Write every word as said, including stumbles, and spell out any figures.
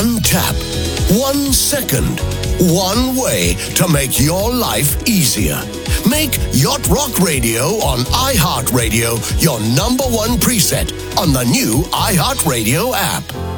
One tap, one second, one way to make your life easier. Make Yacht Rock Radio on iHeartRadio your number one preset on the new iHeartRadio app.